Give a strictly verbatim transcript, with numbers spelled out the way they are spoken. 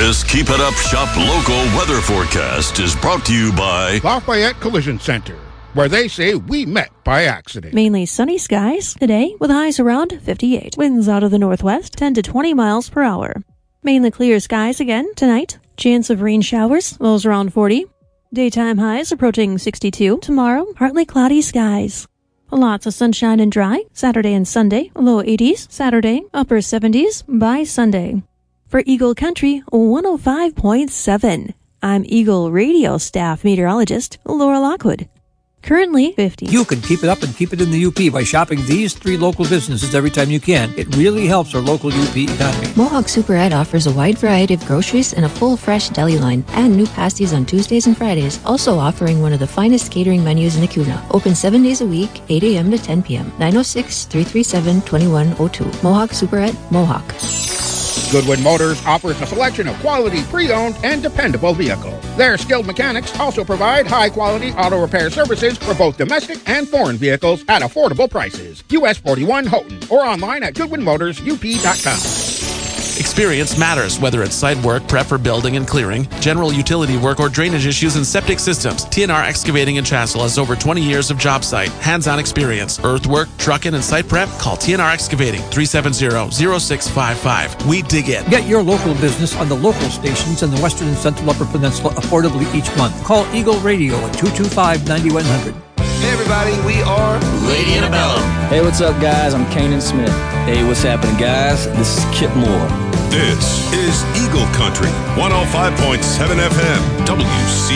This Keep It Up Shop local weather forecast is brought to you by Lafayette Collision Center, where they say we met by accident. Mainly sunny skies today with highs around fifty-eight. Winds out of the northwest ten to twenty miles per hour. Mainly clear skies again tonight. Chance of rain showers, lows around forty. Daytime highs approaching sixty-two. Tomorrow, partly cloudy skies. Lots of sunshine and dry. Saturday and Sunday, low eighties. Saturday, upper seventies by Sunday. For Eagle Country one oh five point seven, I'm Eagle Radio staff meteorologist Laura Lockwood. Currently fifty. You can keep it up and keep it in the U P by shopping these three local businesses every time you can. It really helps our local U P economy. Mohawk Super Ed offers a wide variety of groceries and a full fresh deli line, and new pasties on Tuesdays and Fridays, also offering one of the finest catering menus in the Kuna. Open seven days a week, eight a.m. to ten p.m. nine oh six, three three seven, two one oh two. Mohawk Super Ed, Mohawk. Goodwin Motors offers a selection of quality pre-owned and dependable vehicles. Their skilled mechanics also provide high-quality auto repair services for both domestic and foreign vehicles at affordable prices. U S forty-one Houghton or online at goodwin motors u p dot com. Experience matters, whether it's site work, prep for building and clearing, general utility work, or drainage issues and septic systems. T N R Excavating in Chancellor has over twenty years of job site, hands-on experience. Earthwork, trucking, and site prep? Call T N R Excavating, three seven zero, zero six five five. We dig in. Get your local business on the local stations in the Western and Central Upper Peninsula affordably each month. Call Eagle Radio at two two five, nine one zero zero. Hey everybody, we are Lady Antebellum. Hey, what's up guys? I'm Kanan Smith. Hey, what's happening guys? This is Kip Moore. This is Eagle Country, one oh five point seven F M, W C